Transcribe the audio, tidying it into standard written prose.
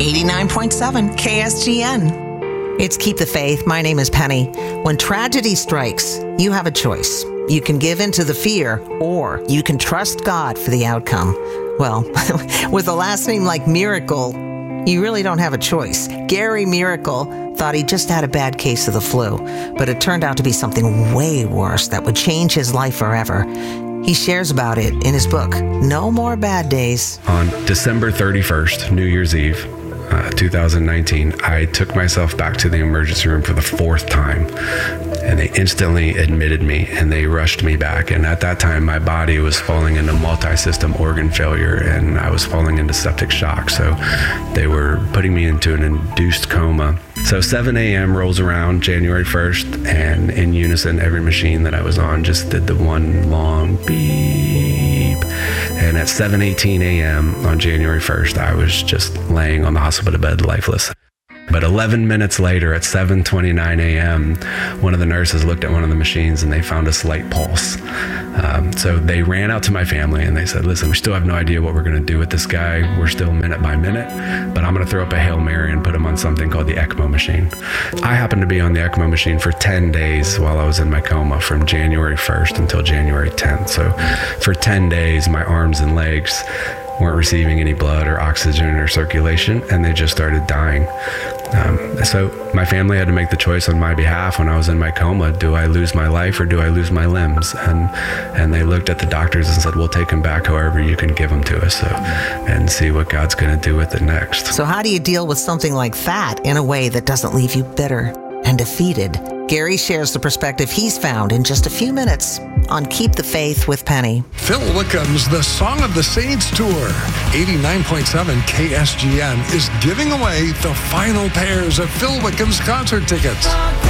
89.7 KSGN. It's Keep the Faith. My name is Penny. When tragedy strikes, you have a choice. You can give in to the fear, or you can trust God for the outcome. Well, with a last name like Miracle, you really don't have a choice. Gary Miracle thought he just had a bad case of the flu, but it turned out to be something way worse that would change his life forever. He shares about it in his book, No More Bad Days. On December 31st, New Year's Eve, 2019, I took myself back to the emergency room for the fourth time, and they instantly admitted me and they rushed me back. And at that time, my body was falling into multi-system organ failure and I was falling into septic shock. So they were putting me into an induced coma. So 7 a.m. rolls around January 1st, and in unison, every machine that I was on just did the one long beep. And at 7:18 a.m. on January 1st, I was just laying on the hospital bed, lifeless. But 11 minutes later, at 7:29 a.m., one of the nurses looked at one of the machines and they found a slight pulse. So they ran out to my family and they said, listen, we still have no idea what we're going to do with this guy. We're still minute by minute, but I'm going to throw up a Hail Mary and put him on something called the ECMO machine. I happened to be on the ECMO machine for 10 days while I was in my coma, from January 1st until January 10th. So for 10 days, my arms and legs weren't receiving any blood or oxygen or circulation, and they just started dying. So my family had to make the choice on my behalf when I was in my coma. Do I lose my life or do I lose my limbs? And they looked at the doctors and said, we'll take him back however you can give him to us, and see what God's going to do with it next. So how do you deal with something like that in a way that doesn't leave you bitter and defeated? Gary shares the perspective he's found in just a few minutes on Keep the Faith with Penny. Phil Wickham's The Song of the Saints Tour, 89.7 KSGN, is giving away the final pairs of Phil Wickham's concert tickets.